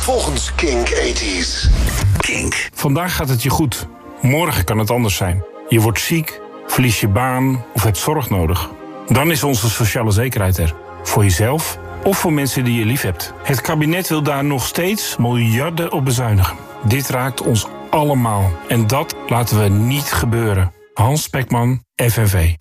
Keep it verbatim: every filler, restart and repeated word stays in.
volgens Kink tachtig. Kink. Vandaag gaat het je goed. Morgen kan het anders zijn. Je wordt ziek, verlies je baan of hebt zorg nodig. Dan is onze sociale zekerheid er. Voor jezelf of voor mensen die je lief hebt. Het kabinet wil daar nog steeds miljarden op bezuinigen. Dit raakt ons allemaal. En dat laten we niet gebeuren. Hans Spekman, F N V.